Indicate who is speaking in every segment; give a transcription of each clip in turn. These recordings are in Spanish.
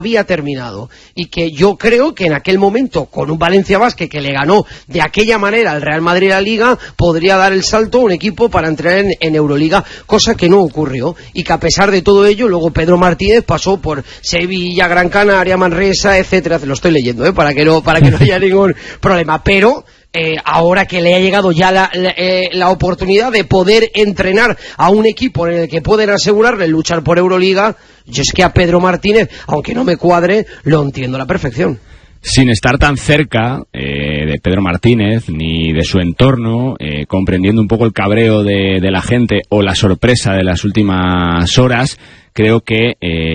Speaker 1: había terminado, y que yo creo que en aquel momento, con un Valencia Basket que le ganó de aquella manera al Real Madrid la Liga, podría dar el salto a un equipo para entrar en Euroliga, cosa que no ocurrió, y que a pesar de todo ello, luego Pedro Martínez pasó por Sevilla, Gran Canaria, Manresa, etcétera. Lo estoy leyendo, para que no haya ningún problema, pero ahora que le ha llegado ya la oportunidad de poder entrenar a un equipo en el que pueden asegurarle luchar por Euroliga, yo es que a Pedro Martínez, aunque no me cuadre, lo entiendo a la perfección.
Speaker 2: Sin estar tan cerca de Pedro Martínez ni de su entorno, comprendiendo un poco el cabreo de la gente o la sorpresa de las últimas horas, creo que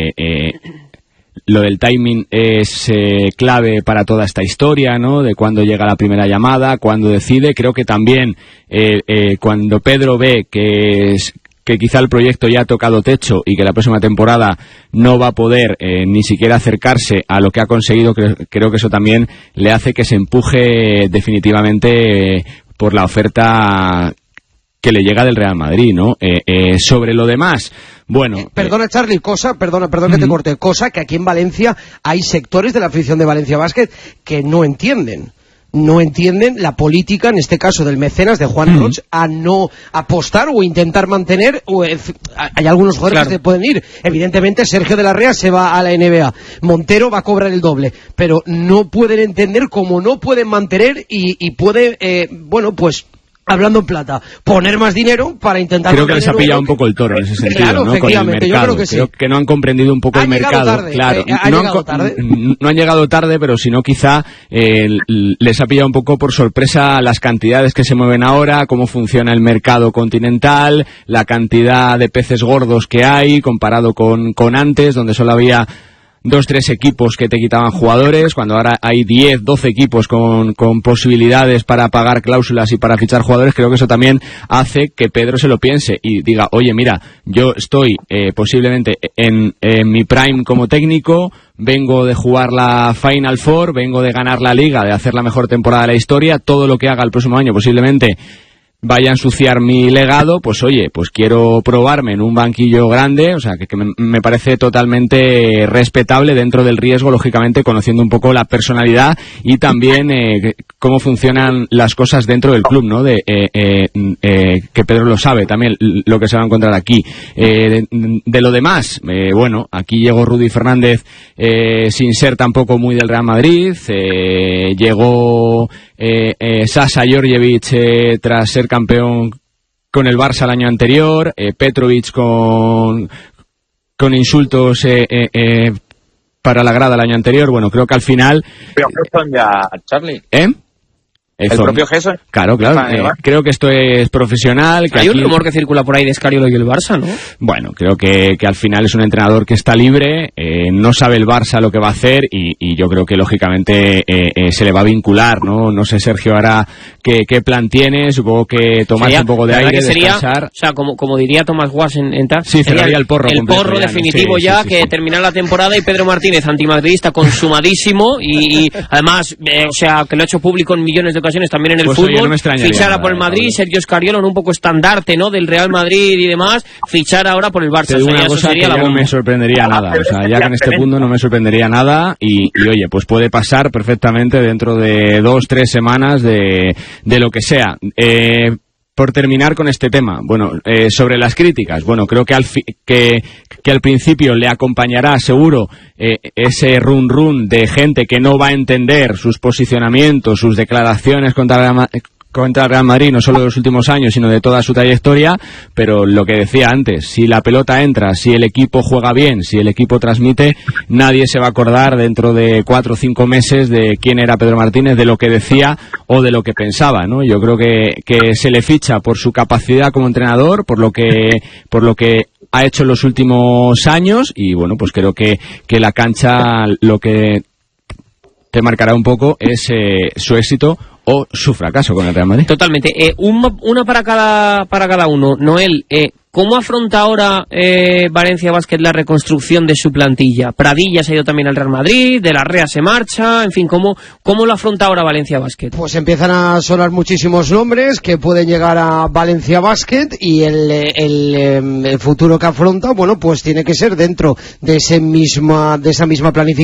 Speaker 2: lo del timing es clave para toda esta historia, ¿no? De cuándo llega la primera llamada, cuándo decide. Creo que también cuando Pedro ve que quizá el proyecto ya ha tocado techo y que la próxima temporada no va a poder ni siquiera acercarse a lo que ha conseguido, creo que eso también le hace que se empuje definitivamente por la oferta que le llega del Real Madrid, ¿no? Sobre lo demás, bueno...
Speaker 1: Perdona, Charlie, perdona que te corte, cosa que aquí en Valencia hay sectores de la afición de Valencia Basket que no entienden la política, en este caso del mecenas de Juan Roig, a no apostar o intentar mantener, hay algunos jugadores que se pueden ir, evidentemente Sergio de la Rea se va a la NBA, Montero va a cobrar el doble, pero no pueden entender cómo no pueden mantener y puede, pues hablando en plata, poner más dinero para intentar...
Speaker 2: Creo que les ha pillado un poco el toro en ese sentido,
Speaker 1: claro,
Speaker 2: ¿no? Con el mercado.
Speaker 1: Yo creo que sí.
Speaker 2: Creo que no han comprendido un poco el mercado.
Speaker 1: Tarde,
Speaker 2: claro,
Speaker 1: no
Speaker 2: han llegado tarde, pero si no quizá les ha pillado un poco por sorpresa las cantidades que se mueven ahora, cómo funciona el mercado continental, la cantidad de peces gordos que hay comparado con antes, donde solo había 2-3 equipos que te quitaban jugadores, cuando ahora hay 10-12 equipos con posibilidades para pagar cláusulas y para fichar jugadores. Creo que eso también hace que Pedro se lo piense y diga, oye, mira, yo estoy posiblemente en mi prime como técnico, vengo de jugar la Final Four, vengo de ganar la Liga, de hacer la mejor temporada de la historia, todo lo que haga el próximo año posiblemente vaya a ensuciar mi legado, pues oye, pues quiero probarme en un banquillo grande, o sea, que me parece totalmente respetable dentro del riesgo, lógicamente, conociendo un poco la personalidad y también cómo funcionan las cosas dentro del club, ¿no? Que Pedro lo sabe también, lo que se va a encontrar aquí. De lo demás, bueno, aquí llegó Rudy Fernández sin ser tampoco muy del Real Madrid, llegó Sasha Georgievich tras ser campeón con el Barça el año anterior, Petrovic con insultos para la grada el año anterior. Bueno, creo que al final...
Speaker 3: Pero Gerson ya, Charlie. ¿El propio Gerson?
Speaker 2: Claro. Creo que esto es profesional. Que
Speaker 4: hay un rumor que circula por ahí de Escariolo y el Barça, ¿no?
Speaker 2: Bueno, creo que al final es un entrenador que está libre, no sabe el Barça lo que va a hacer y yo creo que lógicamente se le va a vincular, ¿no? No sé, Sergio, ahora qué plan tiene, supongo que tomarse un poco de aire, descansar.
Speaker 4: O sea, como diría Thomas Was en TAC,
Speaker 2: sí, cerraría el porro.
Speaker 4: El porro definitivo ya, que termina la temporada y Pedro Martínez, antimadridista, consumadísimo y además, o sea, que lo ha hecho público en millones de ocasiones también en el fútbol, oye, no fichara por el Madrid, Sergio Escariolo, un poco estandarte, ¿no?, del Real Madrid y demás, fichar ahora por el Barça.
Speaker 2: Te digo una cosa que ya no me sorprendería nada, o sea, ya que en este punto no me sorprendería nada y oye, pues puede pasar perfectamente dentro de 2-3 semanas de lo que sea. Por terminar con este tema, bueno, sobre las críticas, bueno, creo que al principio le acompañará seguro ese run de gente que no va a entender sus posicionamientos, sus declaraciones contra el Real Madrid, no solo de los últimos años, sino de toda su trayectoria, pero lo que decía antes, si la pelota entra, si el equipo juega bien, si el equipo transmite, nadie se va a acordar dentro de 4 o 5 meses de quién era Pedro Martínez, de lo que decía o de lo que pensaba, ¿no? Yo creo que se le ficha por su capacidad como entrenador, por lo que ha hecho en los últimos años y bueno, pues creo que la cancha lo que te marcará un poco es su éxito o su fracaso con el Real Madrid.
Speaker 4: Totalmente. Una para cada uno. Noel, ¿cómo afronta ahora Valencia Basket la reconstrucción de su plantilla? Pradilla se ha ido también al Real Madrid, De la Rea se marcha, en fin, ¿cómo lo afronta ahora Valencia Basket?
Speaker 1: Pues empiezan a sonar muchísimos nombres que pueden llegar a Valencia Basket y el futuro que afronta, bueno, pues tiene que ser dentro de esa misma planificación